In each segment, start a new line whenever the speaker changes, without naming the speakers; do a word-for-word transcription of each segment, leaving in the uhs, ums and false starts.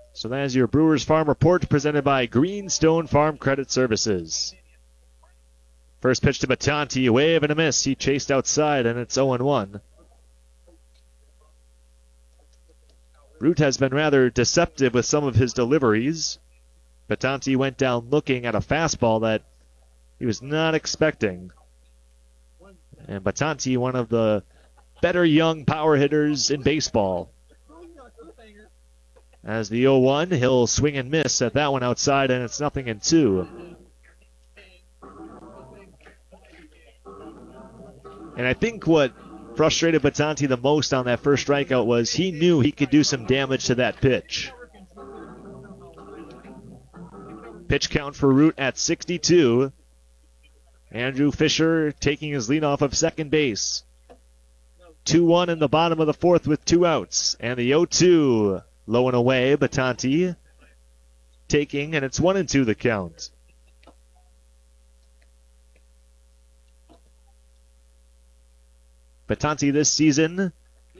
So that is your Brewers Farm Report presented by Greenstone Farm Credit Services. First pitch to Battanti, a wave and a miss. He chased outside, and it's oh and one. Root has been rather deceptive with some of his deliveries. Battanti went down looking at a fastball that he was not expecting. And Battanti, one of the better young power hitters in baseball. As the oh one, he'll swing and miss at that one outside, and it's nothing in two. And I think what frustrated Battanti the most on that first strikeout was he knew he could do some damage to that pitch. Pitch count for Root at sixty-two. Andrew Fisher taking his lead off of second base. two one in the bottom of the fourth with two outs. And the oh two low and away. Battanti taking, and it's one and two the count. Battanti this season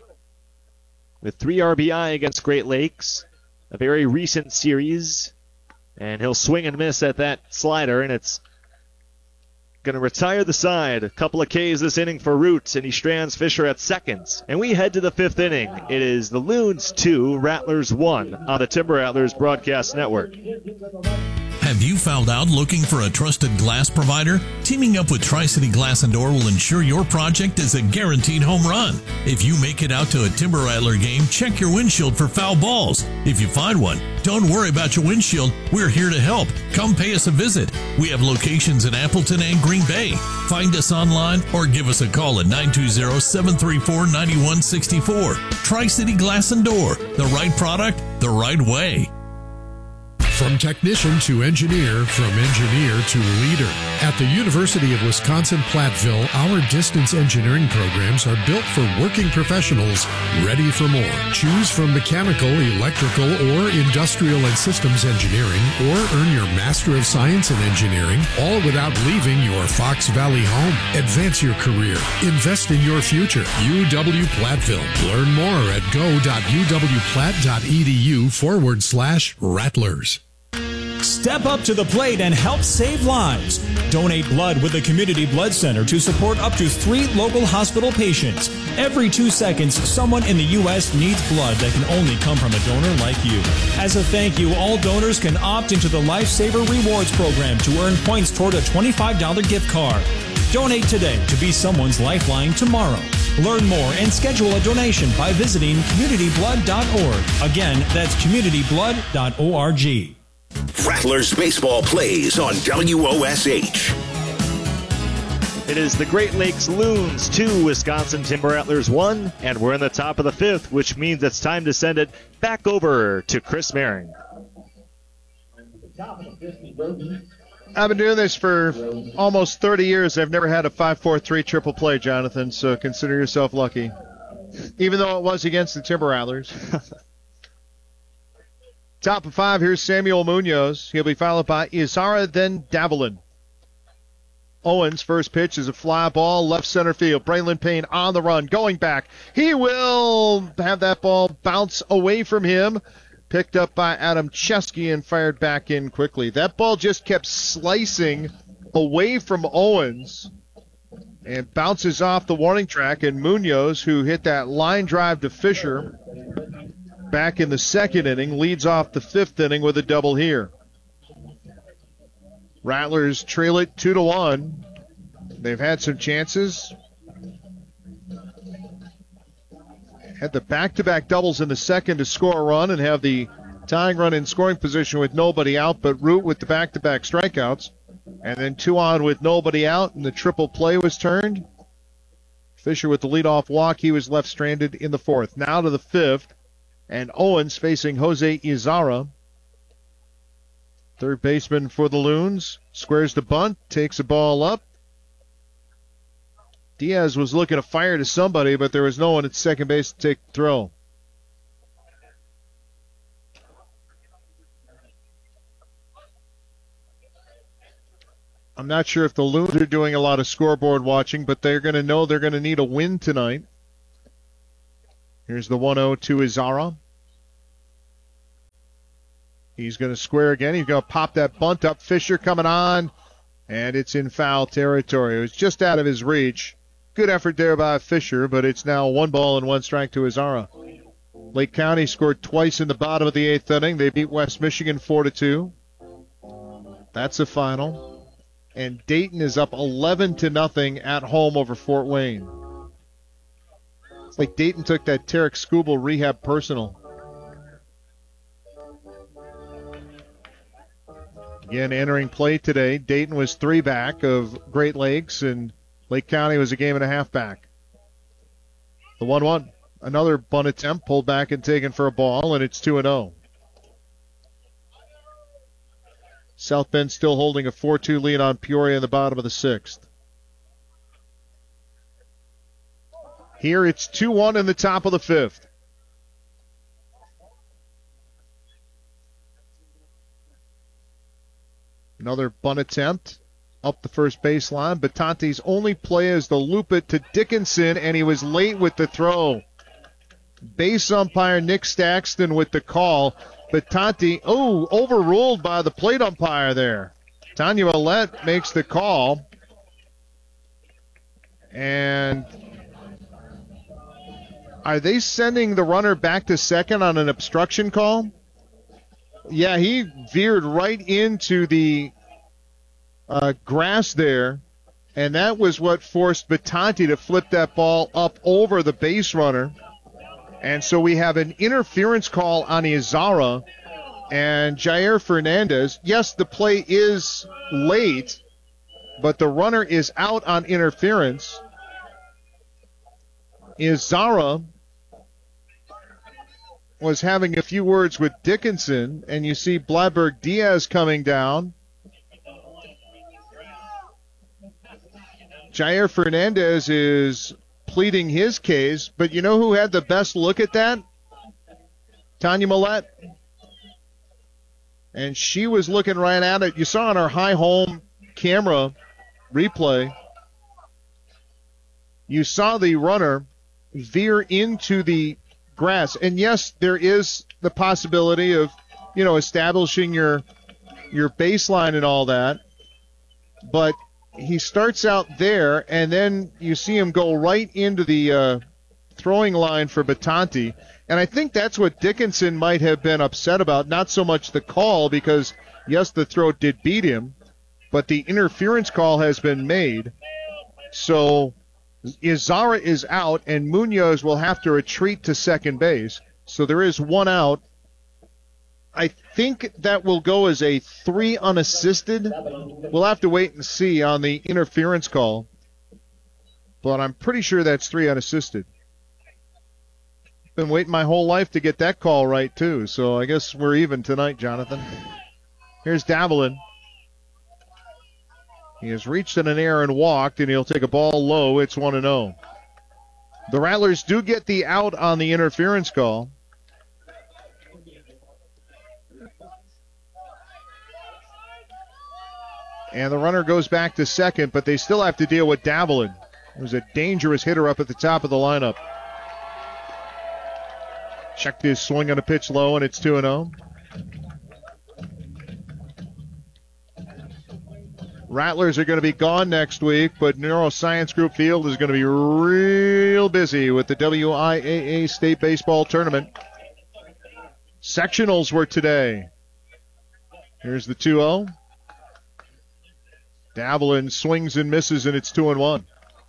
with three R B I against Great Lakes. A very recent series. And he'll swing and miss at that slider, and it's going to retire the side. A couple of Ks this inning for Root, and he strands Fisher at second. And we head to the fifth inning. It is the Loons two, Rattlers one on the Timber Rattlers Broadcast Network.
Have you found out looking for a trusted glass provider? Teaming up with Tri-City Glass and Door will ensure your project is a guaranteed home run. If you make it out to a Timber Rattler game, check your windshield for foul balls. If you find one, don't worry about your windshield. We're here to help. Come pay us a visit. We have locations in Appleton and Green Bay. Find us online or give us a call at nine two zero, seven three four, nine one six four. Tri-City Glass and Door. The right product, the right way.
From technician to engineer, from engineer to leader. At the University of Wisconsin-Platteville, our distance engineering programs are built for working professionals ready for more. Choose from mechanical, electrical, or industrial and systems engineering, or earn your Master of Science in Engineering, all without leaving your Fox Valley home. Advance your career. Invest in your future. U W-Platteville. Learn more at go.uwplatt.edu forward slash Rattlers.
Step up to the plate and help save lives. Donate blood with the Community Blood Center to support up to three local hospital patients. Every two seconds, someone in the U S needs blood that can only come from a donor like you. As a thank you, all donors can opt into the Lifesaver Rewards program to earn points toward a twenty-five dollars gift card. Donate today to be someone's lifeline tomorrow. Learn more and schedule a donation by visiting community blood dot org. Again, that's community blood dot org.
Rattlers baseball plays on W O S H.
It is the Great Lakes Loons two, Wisconsin Timber Rattlers one, and we're in the top of the fifth, which means it's time to send it back over to Chris Maring.
I've been doing this for almost thirty years. I've never had a five four three triple play, Jonathan, so consider yourself lucky. Even though it was against the Timber Rattlers. Top of five, here's Samuel Munoz. He'll be followed by Izara, then Davelin. Owens' first pitch is a fly ball, left center field. Braylon Payne on the run, going back. He will have that ball bounce away from him. Picked up by Adam Chesky and fired back in quickly. That ball just kept slicing away from Owens and bounces off the warning track. And Munoz, who hit that line drive to Fisher back in the second inning, leads off the fifth inning with a double here. Rattlers trail it two to one. They've had some chances. Had the back-to-back doubles in the second to score a run and have the tying run in scoring position with nobody out, but Root with the back-to-back strikeouts. And then two on with nobody out, and the triple play was turned. Fisher with the leadoff walk. He was left stranded in the fourth. Now to the fifth. And Owens facing Jose Izara. Third baseman for the Loons. Squares the bunt, takes the ball up. Diaz was looking to fire to somebody, but there was no one at second base to take the throw. I'm not sure if the Loons are doing a lot of scoreboard watching, but they're going to know they're going to need a win tonight. Here's the one oh to Izara. He's going to square again. He's going to pop that bunt up. Fisher coming on, and it's in foul territory. It was just out of his reach. Good effort there by Fisher, but it's now one ball and one strike to Azara. Lake County scored twice in the bottom of the eighth inning. They beat West Michigan four to two. That's the final. And Dayton is up eleven to nothing at home over Fort Wayne. It's like Dayton took that Tarek Skubal rehab personal. Again, entering play today, Dayton was three back of Great Lakes, and Lake County was a game and a half back. The one one. Another bunt attempt, pulled back and taken for a ball, and it's two and oh. South Bend still holding a four two lead on Peoria in the bottom of the sixth. Here it's two one in the top of the fifth. Another bunt attempt up the first baseline. Batante's only play is to loop it to Dickinson, and he was late with the throw. Base umpire Nick Staxton with the call. Batante, oh, overruled by the plate umpire there. Tanya Millette makes the call. And are they sending the runner back to second on an obstruction call? Yeah, he veered right into the uh, grass there, and that was what forced Batante to flip that ball up over the base runner. And so we have an interference call on Izara and Jair Fernandez. Yes, the play is late, but the runner is out on interference. Izara was having a few words with Dickinson, and you see Bladberg Diaz coming down. Jair Fernandez is pleading his case, but you know who had the best look at that? Tanya Millette. And she was looking right at it. You saw on our high home camera replay, you saw the runner veer into the grass. And yes, there is the possibility of, you know, establishing your your baseline and all that. But he starts out there, and then you see him go right into the uh, throwing line for Batante. And I think that's what Dickinson might have been upset about, not so much the call, because, yes, the throw did beat him, but the interference call has been made. So Izara is out, and Munoz will have to retreat to second base. So there is one out. I think that will go as a three unassisted. We'll have to wait and see on the interference call. But I'm pretty sure that's three unassisted. Been waiting my whole life to get that call right, too. So I guess we're even tonight, Jonathan. Here's Davelin. He has reached in an air and walked, and he'll take a ball low. It's one and oh. The Rattlers do get the out on the interference call. And the runner goes back to second, but they still have to deal with Davelin. It was a dangerous hitter up at the top of the lineup. Checked his swing on a pitch low, and it's two and oh. Rattlers are going to be gone next week, but Neuroscience Group Field is going to be real busy with the W I A A State Baseball Tournament. Sectionals were today. Here's the two oh. Davelin swings and misses, and it's two and one.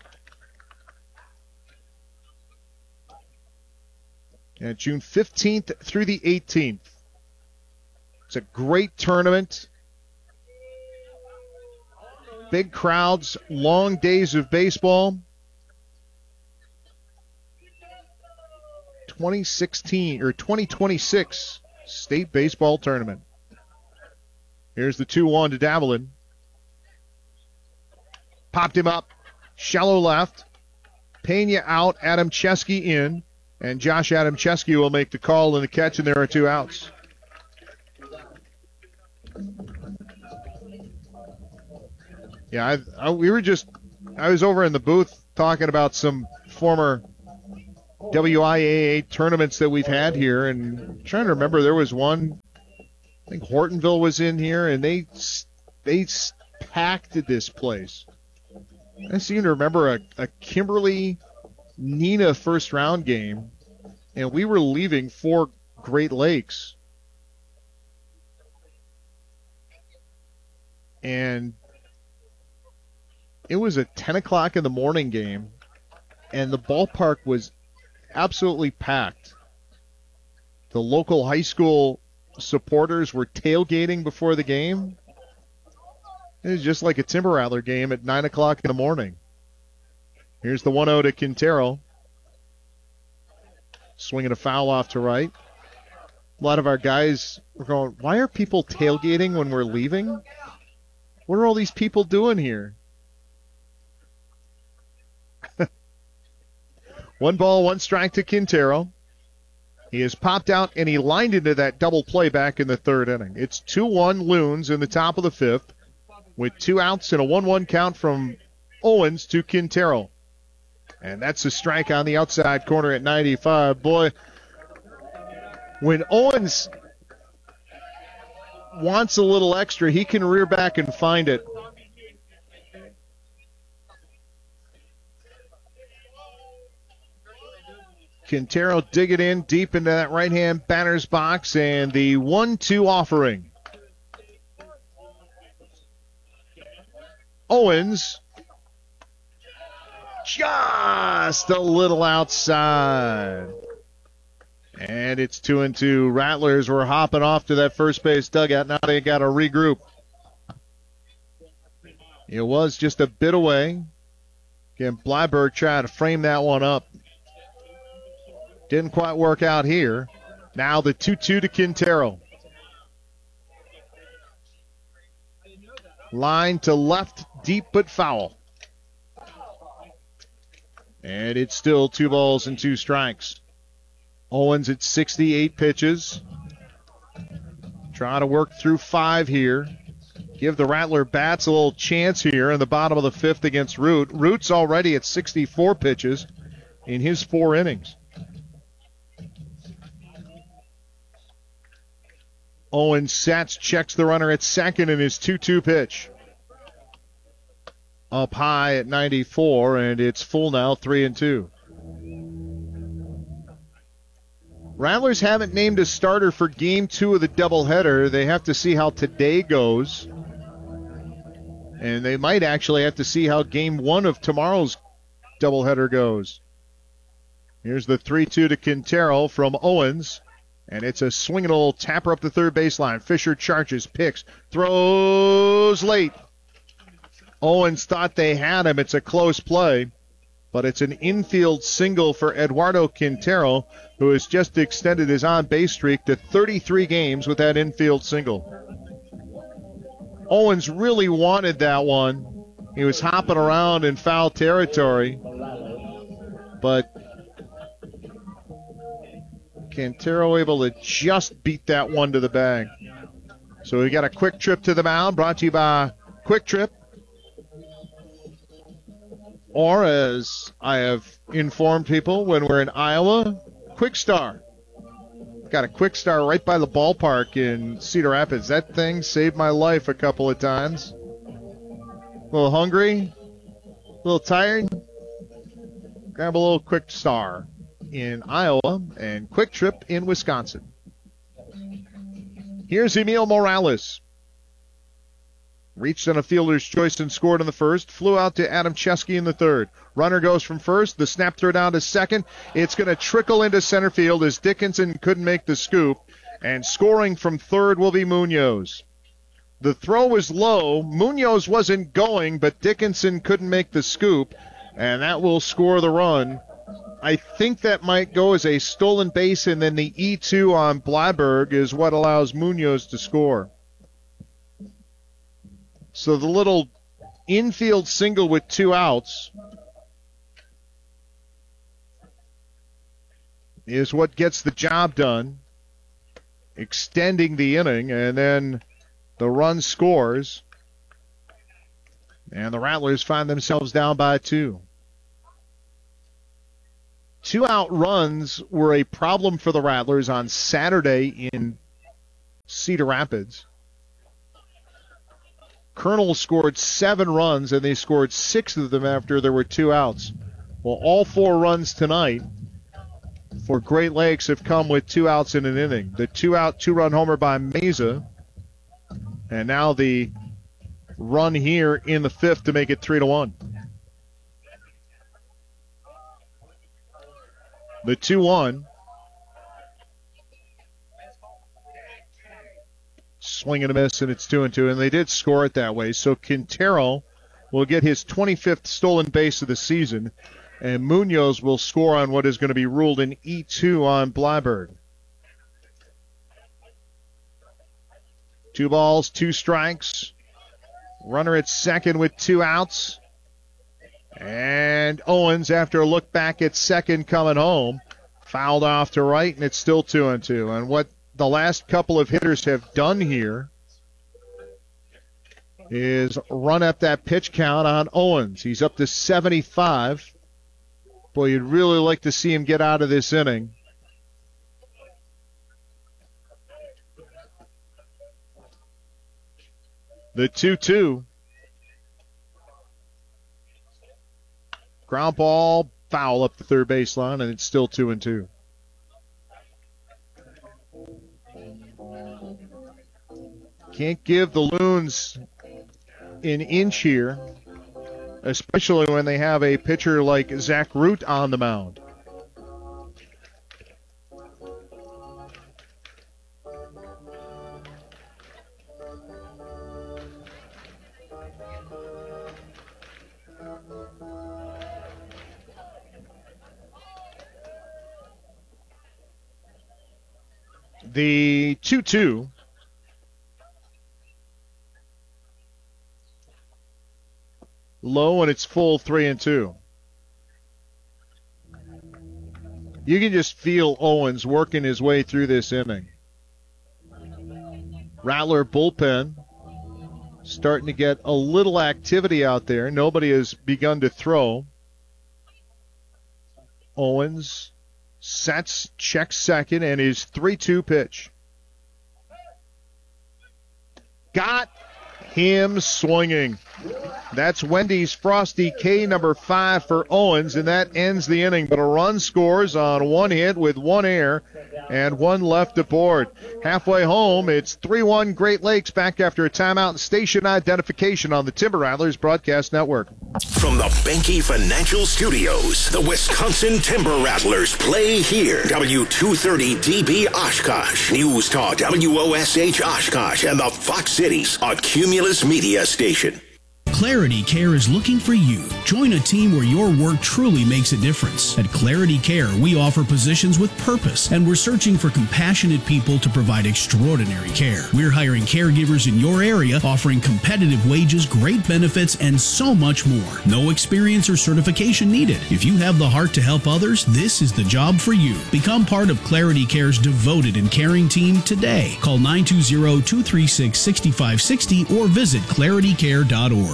And June fifteenth through the eighteenth. It's a great tournament. Big crowds, long days of baseball. twenty sixteen or twenty twenty-six State Baseball Tournament. Here's the two one to Davelin. Popped him up. Shallow left. Pena out. Adam Chesky in. And Josh Adam Chesky will make the call and the catch, and there are two outs. Yeah, I, I, we were just, I was over in the booth talking about some former W I A A tournaments that we've had here, and I'm trying to remember, there was one think Hortonville was in here, and they they packed this place. I seem to remember a, a Kimberly Neenah first round game, and we were leaving for Great Lakes. And it was a ten o'clock in the morning game, and the ballpark was absolutely packed. The local high school supporters were tailgating before the game. It was just like a Timber Rattler game at nine o'clock in the morning. Here's the one oh to Quintero. Swinging a foul off to right. A lot of our guys were going, why are people tailgating when we're leaving? What are all these people doing here? One ball, one strike to Quintero. He has popped out, and he lined into that double play back in the third inning. It's two one Loons in the top of the fifth with two outs and a one one count from Owens to Quintero. And that's a strike on the outside corner at ninety-five. Boy, when Owens wants a little extra, he can rear back and find it. Quintero dig it in deep into that right-hand batter's box, and the one two offering. Owens just a little outside. And it's two and two. Rattlers were hopping off to that first base dugout. Now they got to regroup. It was just a bit away. Again, Blyberg tried to frame that one up. Didn't quite work out here. Now the two two to Quintero. Line to left, deep but foul. And it's still two balls and two strikes. Owens at sixty-eight pitches. Trying to work through five here. Give the Rattler bats a little chance here in the bottom of the fifth against Root. Root's already at sixty-four pitches in his four innings. Owens sets, checks the runner at second in his two two pitch. Up high at ninety-four, and it's full now, three and two. Rattlers haven't named a starter for game two of the doubleheader. They have to see how today goes. And they might actually have to see how game one of tomorrow's doubleheader goes. Here's the three two to Quintero from Owens. And it's a swinging little tapper up the third baseline. Fisher charges, picks, throws late. Owens thought they had him. It's a close play. But it's an infield single for Eduardo Quintero, who has just extended his on-base streak to thirty-three games with that infield single. Owens really wanted that one. He was hopping around in foul territory. But Quintero able to just beat that one to the bag. So we got a quick trip to the mound, brought to you by Quick Trip. Or, as I have informed people, when we're in Iowa, Quick Star. Got a Quick Star right by the ballpark in Cedar Rapids. That thing saved my life a couple of times. A little hungry, a little tired. Grab a little Quick Star in Iowa and Quick Trip in Wisconsin. Here's Emil Morales. Reached on a fielder's choice and scored in the first. Flew out to Adam Chesky in the third. Runner goes from first. The snap throw down to second. It's going to trickle into center field as Dickinson couldn't make the scoop. And scoring from third will be Munoz. The throw was low. Munoz wasn't going, but Dickinson couldn't make the scoop. And that will score the run. I think that might go as a stolen base, and then the E two on Blyberg is what allows Munoz to score. So the little infield single with two outs is what gets the job done, extending the inning, and then the run scores, and the Rattlers find themselves down by two. Two-out runs were a problem for the Rattlers on Saturday in Cedar Rapids. Colonel scored seven runs, and they scored six of them after there were two outs. Well, all four runs tonight for Great Lakes have come with two outs in an inning. The two-out, two-run homer by Meza, and now the run here in the fifth to make it three to one. The two one. Swing and a miss, and it's two and two, and they did score it that way. So Quintero will get his twenty-fifth stolen base of the season, and Munoz will score on what is going to be ruled an E two on Blyberg. Two balls, two strikes. Runner at second with two outs. And Owens, after a look back at second coming home, fouled off to right, and it's still two and two. And what the last couple of hitters have done here is run up that pitch count on Owens. He's up to seventy-five. Boy, you'd really like to see him get out of this inning. The two two. Ground ball, foul up the third baseline, and it's still two and two. Can't give the Loons an inch here, especially when they have a pitcher like Zach Root on the mound. The two two. Low, and it's full three and two. You can just feel Owens working his way through this inning. Rattler bullpen starting to get a little activity out there. Nobody has begun to throw. Owens sets, checks second, and his three two pitch. Got him swinging. That's Wendy's Frosty K, number five for Owens, and that ends the inning. But a run scores on one hit with one error and one left aboard. Halfway home, it's three one Great Lakes, back after a timeout and station identification on the Timber Rattlers Broadcast Network.
From the Benke Financial Studios, the Wisconsin Timber Rattlers play here. W two thirty D B Oshkosh, News Talk W O S H Oshkosh, and the Fox Cities, a Cumulus Media station.
Clarity Care is looking for you. Join a team where your work truly makes a difference. At Clarity Care, we offer positions with purpose, and we're searching for compassionate people to provide extraordinary care. We're hiring caregivers in your area, offering competitive wages, great benefits, and so much more. No experience or certification needed. If you have the heart to help others, this is the job for you. Become part of Clarity Care's devoted and caring team today. Call nine two zero, two three six, six five six zero or visit clarity care dot org.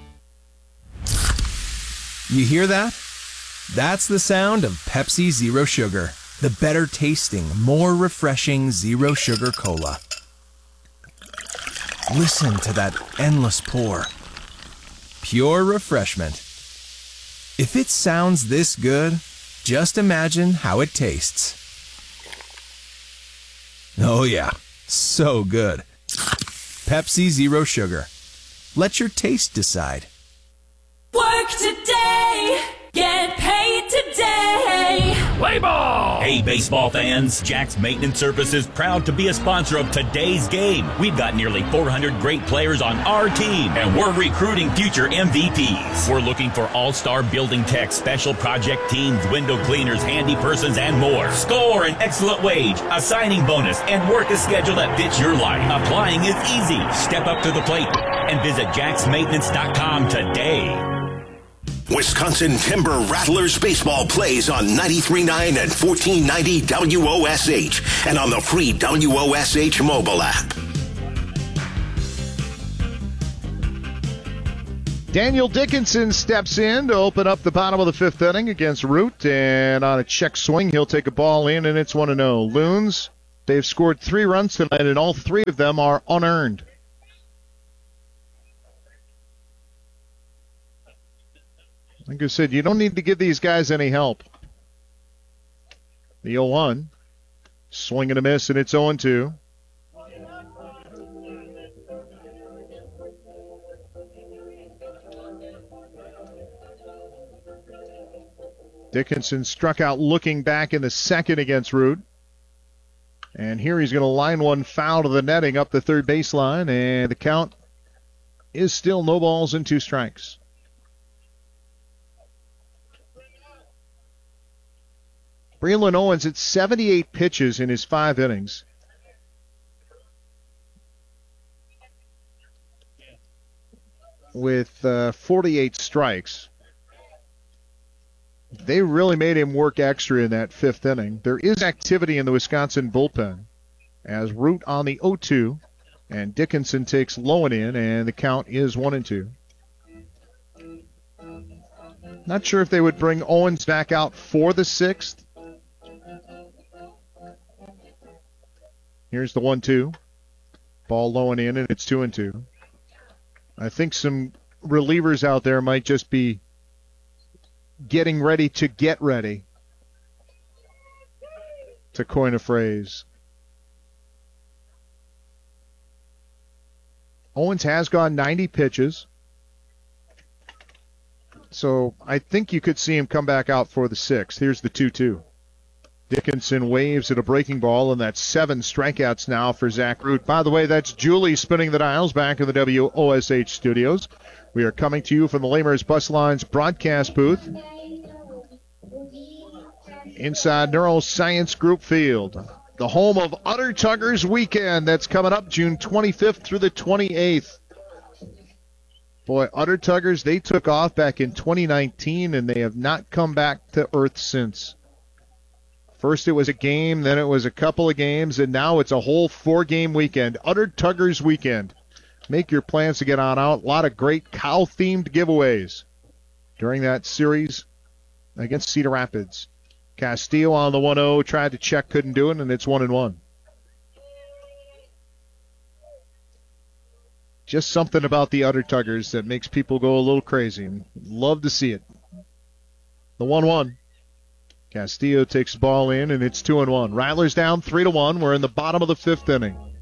You hear that? That's the sound of Pepsi Zero Sugar, the better tasting, more refreshing zero sugar cola. Listen to that endless pour. Pure refreshment. If it sounds this good, just imagine how it tastes. Oh yeah, so good. Pepsi Zero Sugar. Let your taste decide.
Work today, get paid today.
Play ball! Hey, baseball fans, Jack's Maintenance Services proud to be a sponsor of today's game. We've got nearly four hundred great players on our team, and we're recruiting future M V Ps. We're looking for all-star building techs, special project teams, window cleaners, handy persons, and more. Score an excellent wage, a signing bonus, and work a schedule that fits your life. Applying is easy. Step up to the plate and visit jacks maintenance dot com today.
Wisconsin Timber Rattlers baseball plays on ninety-three point nine and fourteen ninety W O S H and on the free W O S H mobile app.
Daniel Dickinson steps in to open up the bottom of the fifth inning against Root, and on a check swing, he'll take a ball in, and it's one and oh. Loons They've scored three runs tonight, and all three of them are unearned. Like I said, you don't need to give these guys any help. The oh one. Swing and a miss, and it's oh and two. Dickinson struck out looking back in the second against Root. And here he's going to line one foul to the netting up the third baseline, and the count is still no balls and two strikes. Braylon Owens at seventy-eight pitches in his five innings. With uh, forty-eight strikes. They really made him work extra in that fifth inning. There is activity in the Wisconsin bullpen as Root on the oh two, and Dickinson takes Lowen in, and the count is one and two. Not sure if they would bring Owens back out for the sixth. Here's the one two. Ball Lowen in, and it's two and two. I think some relievers out there might just be getting ready to get ready, to coin a phrase. Owens has gone ninety pitches, so I think you could see him come back out for the sixth. Here's the two two. Dickinson waves at a breaking ball, and that's seven strikeouts now for Zach Root. By the way, that's Julie spinning the dials back in the W O S H studios. We are coming to you from the Lamers Bus Lines broadcast booth inside Neuroscience Group Field, the home of Udder Tuggers Weekend. That's coming up June twenty-fifth through the twenty-eighth. Boy, Udder Tuggers, they took off back in twenty nineteen, and they have not come back to earth since. First it was a game, then it was a couple of games, and now it's a whole four-game weekend. Udder Tuggers Weekend. Make your plans to get on out. A lot of great cow-themed giveaways during that series against Cedar Rapids. Castillo on the one oh, tried to check, couldn't do it, and it's one and one. Just something about the Udder Tuggers that makes people go a little crazy, and love to see it. The one one. Castillo takes the ball in, and it's two and one. Rattlers down three to one. We're in the bottom of the fifth inning.